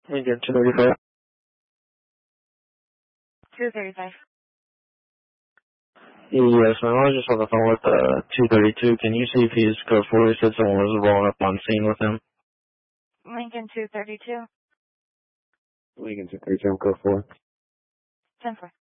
Lincoln 235. 235. Yes, ma'am. I was just on the phone with 232. Can you see if he's code 4? He said someone was rolling up on scene with him. Lincoln 232. Lincoln 232, code 4. 10-4.